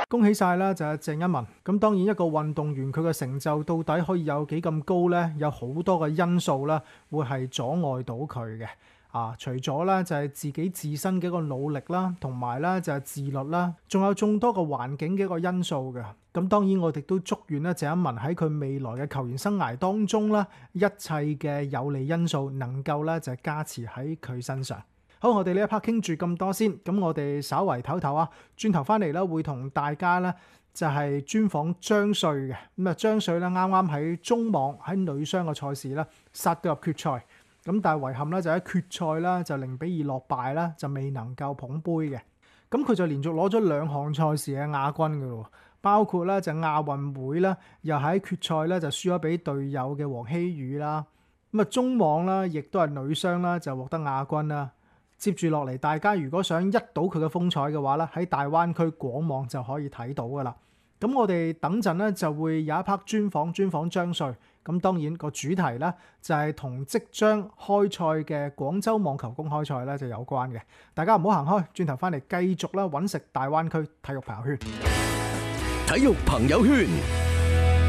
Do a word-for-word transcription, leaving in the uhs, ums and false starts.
恭喜晒啦，就係鄭一文。咁當然一個運動員佢嘅成就到底可以有幾咁高呢？有好多嘅因素啦，會係阻礙到佢嘅。啊，除咗咧就係自己自身嘅一個努力啦，同埋咧就係自律啦，仲有眾多個環境嘅一個因素嘅。咁當然我哋都祝願咧鄭一文喺佢未來嘅球員生涯當中啦，一切嘅有利因素能夠咧就係加持喺佢身上。好，我哋呢一 part 傾住咁多先，咁我哋稍為唞唞啊，轉頭翻嚟咧會同大家咧就係專訪張帥嘅。咁啊張帥咧啱啱喺中網喺女雙嘅賽事咧殺到入決賽，咁但係遺憾咧就喺決賽啦就零比二落敗啦，就未能夠捧杯嘅。咁佢就連續攞咗兩項賽事嘅亞軍嘅咯，包括咧就亞運會啦，又喺決賽咧就輸咗俾隊友嘅黃希宇啦。咁啊中網啦，亦都係女雙啦，就獲得亞軍啦。接住落嚟，大家如果想一睹佢嘅風采嘅話咧，喺大灣區廣網就可以睇到噶啦。咁我哋等陣咧就會有一 part 專訪專訪張帥。咁當然個主題咧就係同即將開賽嘅廣州網球公開賽咧就有關嘅。大家唔好行開，轉頭翻嚟繼續啦，揾食大灣區體育朋友圈。 體育朋友圈。